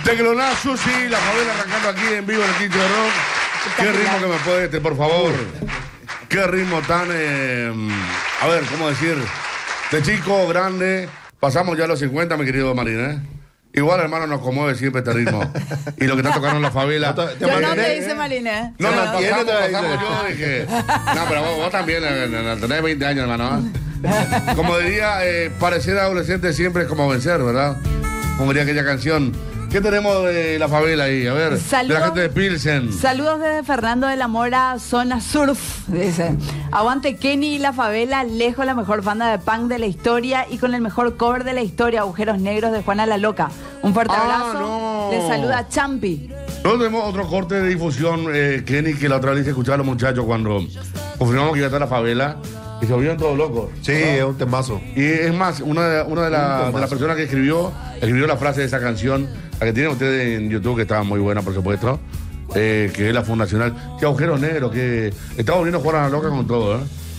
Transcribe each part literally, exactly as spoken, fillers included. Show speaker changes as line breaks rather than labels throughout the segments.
Tecloná, Susi, la favela arrancando aquí en vivo en el Quincho de Rock. Qué ritmo que me puede este, por favor. Qué ritmo tan, eh, a ver, ¿cómo decir? De chico, grande. Pasamos ya los cincuenta, mi querido Marín, ¿eh? Igual, hermano, nos conmueve siempre este ritmo. Y lo que está tocando en la favela.
¿Te, te
Yo no te dice Marina.
No, no,
no,
pasamos,
no,
pasamos, yo dije. No, pero vos, vos también, eh, tenés veinte años, hermano. Como diría, eh, parecer adolescente siempre es como vencer, ¿verdad? Como diría aquella canción. ¿Qué tenemos de la favela ahí? A ver,
Saludos,
de la gente de Pilsen.
Saludos desde Fernando de la Mora, zona surf, dice. Aguante Kenny y la favela, lejos la mejor banda de punk de la historia y con el mejor cover de la historia, Agujeros Negros de Juana la Loca. Un fuerte
Ah,
abrazo.
no.
Le saluda Champi.
Nosotros tenemos otro corte de difusión, eh, Kenny, que la otra vez hice escuchar a los muchachos cuando confirmamos que iba a estar la favela y se volvieron todos locos.
Sí,
¿no?
es un temazo.
Y es más, una de, una de, la, de las personas que escribió, escribió la frase de esa canción, la que tienen ustedes en YouTube, que estaba muy buena, por supuesto, eh, que es la fundacional. Qué agujeros negros, que está volviendo a jugar a la loca con todo, ¿eh?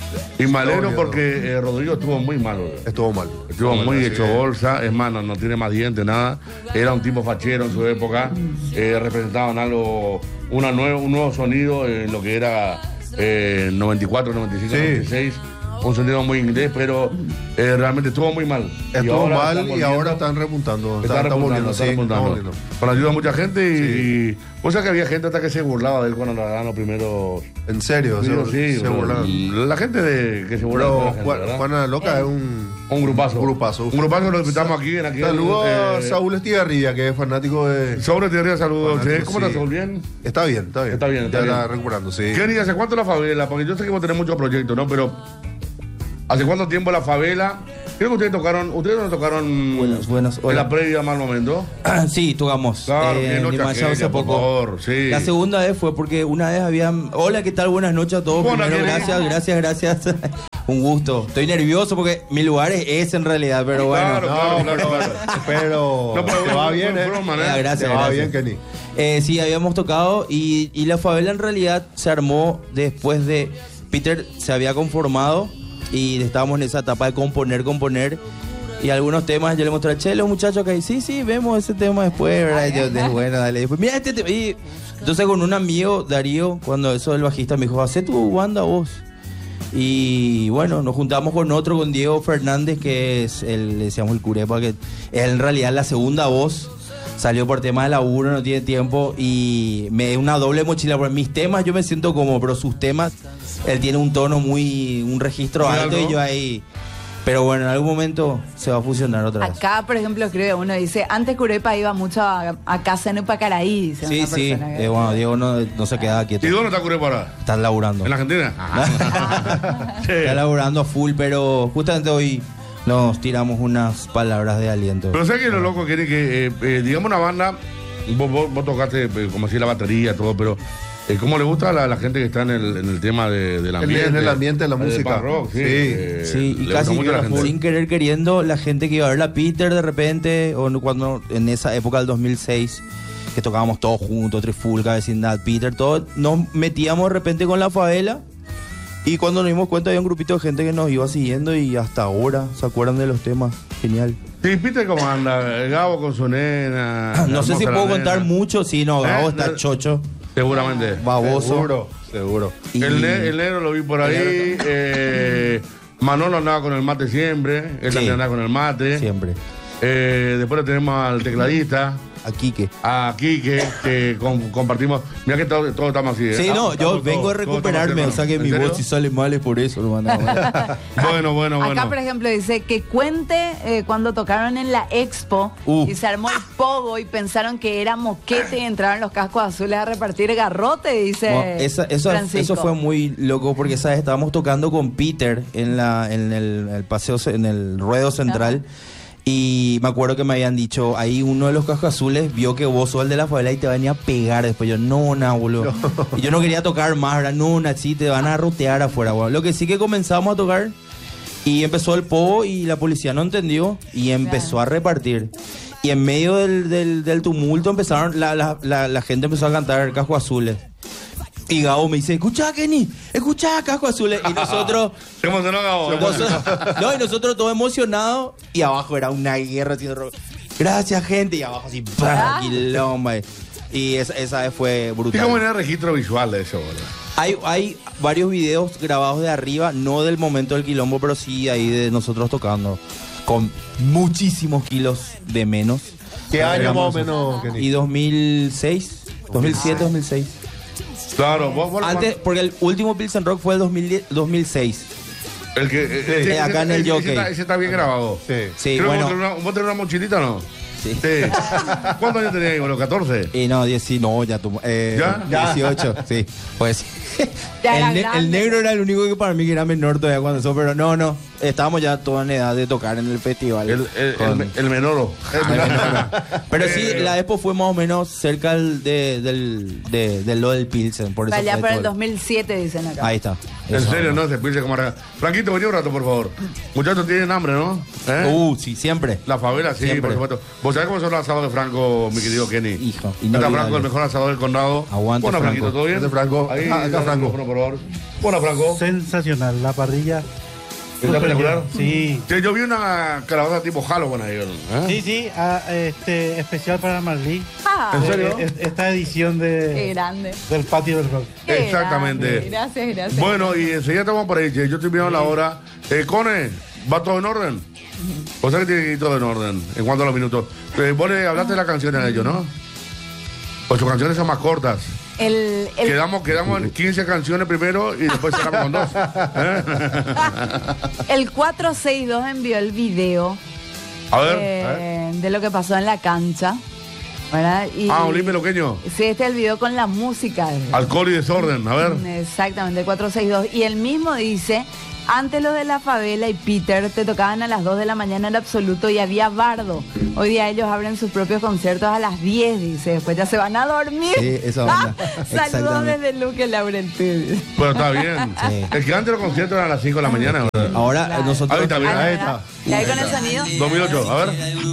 Y me alegro porque eh, Rodrigo estuvo muy malo. ¿eh?
Estuvo mal.
Estuvo
Estuvo
muy
mal,
hecho
sí.
bolsa, es más, no, no tiene más dientes, nada. Era un tipo fachero en su época, eh, representaban algo, una nuevo, un nuevo sonido en lo que era eh, noventa y cuatro, noventa y cinco,
Sí.
noventa y seis. Un sonido muy inglés, pero eh, realmente estuvo muy mal.
Estuvo mal
están
y ahora
volviendo-
están repuntando.
Está
Están, están
repuntando,
volviendo,
está
sí,
repuntando.
están volviendo.
Con la ayuda de mucha gente y, y o sea que había gente hasta que se burlaba de él cuando le daban los primeros
En serio,
videos,
se,
sí,
se burlaron.
la gente de que se burlaba de la
Pero
gente,
Juan-
¿verdad?
Juana la Loca es un,
un grupazo.
un grupazo.
Un grupazo lo invitamos aquí en aquí.
Saludos a
eh,
Saúl Estigarribia, que es fanático de.
Sobre Tierra, saludos.
Fanático,
¿Eh? ¿Cómo estás,
sí.
Saúl? ¿Bien?
Está bien, está bien.
Está bien, está
ya
bien.
está recuperando, sí.
Kenny, ¿hace cuánto la favela? Porque yo sé que vos tenés muchos proyectos, ¿no? Pero ¿hace cuánto tiempo la favela? Creo que ustedes tocaron, ustedes no tocaron
Buenas, buenas,
en
hola.
la previa mal momento.
Sí, tocamos.
Claro,
eh,
que
en
noche
Limanchao hace
aquella, por
poco.
favor, sí.
La segunda vez fue porque una vez habían. Hola, ¿qué tal? Buenas noches a todos.
Hola,
Primero,
Kenny.
gracias, gracias, gracias. Un gusto. Estoy nervioso porque mi lugar es ese en realidad, pero bueno.
Claro, claro,
No,
claro,
pero,
claro.
pero
No, pero
te va
fue-
bien,
fue
¿eh?
broma, ¿eh?
Ah, gracias,
Te va
gracias.
bien, Kenny.
Eh, sí, habíamos tocado y, y la favela en realidad se armó después de. Peter se había conformado y estábamos en esa etapa de componer, componer. Y algunos temas yo le mostré a Che, los muchachos que sí, sí, vemos ese tema después, ¿verdad? Y yo, de, bueno, dale. Después, mira este tema. Y entonces con un amigo, Darío, cuando eso del bajista me dijo, hacé tu banda vos. Y bueno, nos juntamos con otro, con Diego Fernández, que es el, le decíamos el Curepa, que es en realidad la segunda voz. Salió por tema de laburo, no tiene tiempo y me da una doble mochila. Por mis temas yo me siento como, pero sus temas, él tiene un tono muy, un registro
Muy
alto
alto.
y yo ahí. Pero bueno, en algún momento se va a fusionar otra vez.
Acá, por ejemplo, escribe uno, dice, antes Curepa iba mucho a, a casa en Upacaraí, dice
Sí,
una
sí.
persona que-
Eh, bueno, Diego no, no se queda quieto.
¿Y dónde está Curepa ahora?
Están laburando.
¿En la Argentina? Sí.
Está laburando a full, pero justamente hoy nos tiramos unas palabras de aliento.
Pero sé que lo loco quiere que, eh, eh, digamos, una banda, vos, vos, vos tocaste, eh, como así, la batería, todo, pero eh, ¿cómo le gusta a la, la gente que está en el, en el tema de, del
En-
ambiente?
en el ambiente de la
Eh,
música.
punk rock, sí.
Sí.
eh,
Sí, y
le
casi
gusta mucho a la gente.
sin querer queriendo, la gente que iba a ver la Peter de repente, o no- cuando en esa época del dos mil seis, que tocábamos todos juntos, Trifulca, Vecindad, Peter, todo, nos metíamos de repente con la favela. Y cuando nos dimos cuenta había un grupito de gente que nos iba siguiendo y hasta ahora se acuerdan de los temas. Genial.
Sí, ¿viste cómo anda? El Gabo con su nena.
No sé si
hermosa la
puedo
nena.
contar mucho, sí, no, Gabo
Eh,
está
no-
chocho,
Seguramente.
baboso.
Seguro, seguro.
Y-
El, ne- el negro lo vi por ahí.
El
eh, Manolo andaba con el mate siempre. Él
Sí.
también andaba con el mate.
Siempre.
Eh, después le tenemos al tecladista,
Aquí que.
a Quique, que com- compartimos. Mira que todos todo estamos así. ¿eh?
Sí, no, yo
Estamos
vengo
todos-
a
todos
recuperarme, o
estamos
sea que
¿En
mi
serio?
voz si sale mal es por eso, hermano.
Bueno, bueno, bueno.
Acá, por ejemplo, dice que cuente eh, cuando tocaron en la Expo
Uh.
y se armó el pogo y pensaron que era moquete y entraron los cascos azules a repartir garrote, dice
No, esa- eso,
Francisco.
eso fue muy loco porque, ¿sabes? Estábamos tocando con Peter en, la, en el, el paseo, ce- en el ruedo central. Y me acuerdo que me habían dicho, ahí uno de los cascos azules vio que vos sos el de la favela y te venía a pegar. Después yo, no, no, boludo. Y yo no quería tocar más, ¿verdad? No, no, sí, te van a rotear afuera, boludo. Lo que sí que comenzamos a tocar y empezó el pogo y la policía no entendió y empezó a repartir. Y en medio del, del, del tumulto empezaron, la, la, la, la gente empezó a cantar cascos azules. Y Gabo me dice, escuchá, Kenny, escuchá, cascos azules. Y nosotros...
Se emocionó Gabo.
Nosotros- no, y nosotros todos emocionados y abajo era una guerra haciendo ro- gracias gente, y abajo así, ¡pah! Quilombo. Y esa, esa vez fue
¿Y
brutal.
cómo era el registro visual de eso, boludo?
Hay, hay varios videos grabados de arriba, no del momento del quilombo, pero sí ahí de nosotros tocando, con muchísimos kilos de menos.
¿Qué año más o
Éramos-
menos,
Y
Kenny?
dos mil seis, dos mil siete, dos mil seis.
Claro, vos, vos
Antes, porque el último Pilsen Rock fue el dos mil diez, dos mil seis.
el que, eh,
Sí,
ese-
acá en el
ese-
jockey.
Ese está, ese está bien grabado.
Sí.
Sí,
Creo que
bueno.
vos tenés una, vos tenés una mochilita, ¿no?
Sí.
Sí. ¿Cuántos años tenías, boludo? ¿catorce?
Y no, diez, no, ya tu, eh,
¿Ya?
dieciocho, sí. Pues
Ya era
el, ne-
grande.
el negro era el único que para mí que era menor todavía cuando eso, pero no, no. Estábamos ya todos en edad de tocar en el festival.
El, el,
Con-
el, el menoro.
Ah, el menor. Pero sí,
Eh,
la Expo fue más o menos cerca del, de, del, de, de lo del Pilsen. Por eso
Allá
fue
por el
todo.
dos mil siete dicen acá.
Ahí está.
En
Eso,
serio, no se piense como acá. Franquito, vení un rato, por favor. Muchachos tienen hambre, ¿no? ¿Eh?
Uh, sí, siempre.
La favela, sí,
Siempre.
por supuesto. ¿Vos sabés cómo son los asados de Franco, mi querido Kenny?
Hijo,
Está
inolvidable.
Franco, el mejor asador del condado.
Aguante,
Bueno,
Franco.
Franquito, ¿todo bien?
Aguante, Franco.
Ahí,
Acá, acá,
dale el
Franco.
micrófono, por favor. Bueno, Franco.
Sensacional, la parrilla.
¿Está espectacular?
Sí.
Sí, yo vi una calabaza tipo Halloween ahí. ¿eh?
Sí, sí, ah, este, especial para Marlí.
Ah,
¿En serio?
Eh, es- Esta edición
qué
de,
grande.
del patio del rock.
Qué
Exactamente.
grande. Gracias, gracias.
Bueno, y enseguida estamos por ahí, che. Yo estoy mirando la hora. Eh, Cone, ¿va todo en orden? O sea que tiene que ir todo en orden en cuanto a los minutos. Eh, vos le hablaste de las canciones a ellos, ¿no? Pues sus canciones son más cortas.
El, el-
Quedamos, quedamos en quince canciones primero y después cerramos con dos. ¿Eh?
el cuatro seis dos envió el video
A ver.
eh, de lo que pasó en la cancha. ¿Verdad? Y,
Ah, un limpio loqueño.
Sí, este es el video con la música.
Alcohol y desorden. A ver.
Exactamente, cuatro seis dos. Y él mismo dice, antes los de la favela y Peter te tocaban a las dos de la mañana en absoluto y había bardo. Hoy día ellos abren sus propios conciertos a las diez, dice. Después ya se van a dormir.
Sí, esa onda.
Saludos
Exactamente.
desde Luque Laurentí.
Pero está bien.
Sí.
El que antes los conciertos eran a las cinco de la mañana. ¿verdad?
Ahora
Claro.
nosotros...
Ahí está bien.
Ahí está.
¿Y ahí con el sonido?
dos mil ocho. A ver.